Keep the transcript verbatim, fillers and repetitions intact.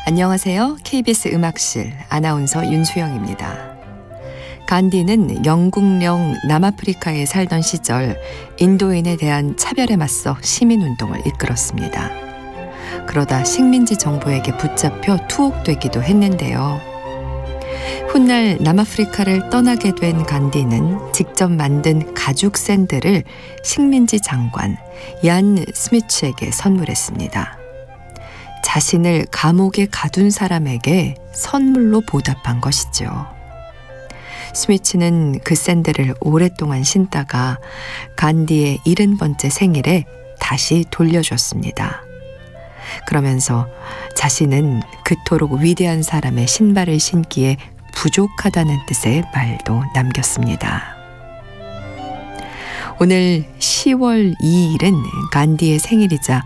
안녕하세요. 케이비에스 음악실 아나운서 윤수영입니다. 간디는 영국령 남아프리카에 살던 시절 인도인에 대한 차별에 맞서 시민운동을 이끌었습니다. 그러다 식민지 정부에게 붙잡혀 투옥되기도 했는데요. 훗날 남아프리카를 떠나게 된 간디는 직접 만든 가죽 샌들을 식민지 장관 얀 스미츠에게 선물했습니다. 자신을 감옥에 가둔 사람에게 선물로 보답한 것이죠. 스미츠는 그 샌들을 오랫동안 신다가 간디의 일흔 번째 생일에 다시 돌려줬습니다. 그러면서 자신은 그토록 위대한 사람의 신발을 신기에 부족하다는 뜻의 말도 남겼습니다. 오늘 시월 이일은 간디의 생일이자